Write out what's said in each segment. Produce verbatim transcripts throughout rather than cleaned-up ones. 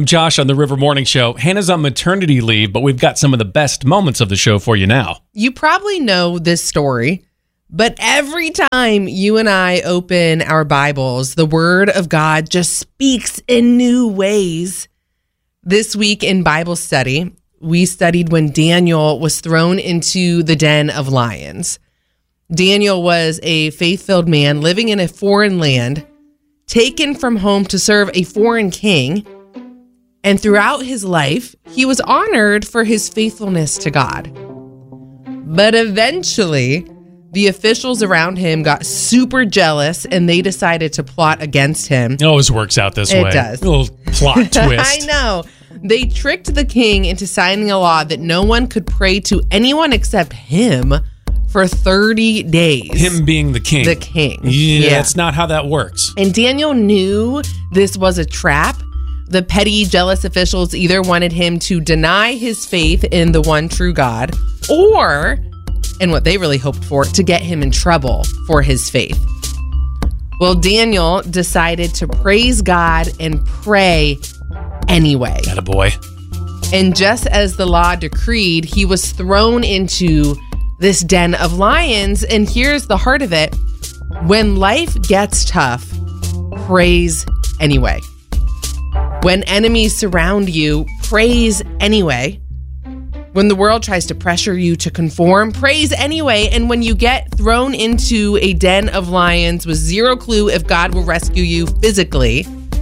Josh on the River Morning Show. Hannah's on maternity leave, but we've got some of the best moments of the show for you now. You probably know this story, but every time you and I open our Bibles, the Word of God just speaks in new ways. This week in Bible study, we studied when Daniel was thrown into the den of lions. Daniel was a faith-filled man living in a foreign land, taken from home to serve a foreign king. And throughout his life, he was honored for his faithfulness to God. But eventually, the officials around him got super jealous and they decided to plot against him. It always works out this It way. does. A little plot twist. I know. They tricked the king into signing a law that no one could pray to anyone except him for thirty days. Him being the king. The king. Yeah, Yeah. that's not how that works. And Daniel knew this was a trap. The petty, jealous officials either wanted him to deny his faith in the one true God, or, and what they really hoped for, to get him in trouble for his faith. Well, Daniel decided to praise God and pray anyway. Attaboy. And just as the law decreed, he was thrown into this den of lions. And here's the heart of it. When life gets tough, praise anyway. When enemies surround you, praise anyway. When the world tries to pressure you to conform, praise anyway. And when you get thrown into a den of lions with zero clue if God will rescue you physically,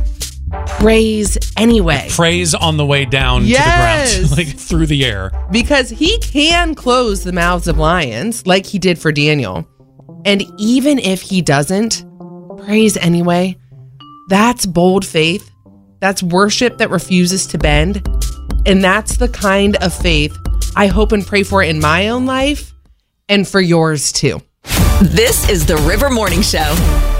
praise anyway. Praise on the way down Yes. to the ground, like through the air. Because he can close the mouths of lions like he did for Daniel. And even if he doesn't, praise anyway. That's bold faith. That's worship that refuses to bend. And that's the kind of faith I hope and pray for in my own life and for yours too. This is the River Morning Show.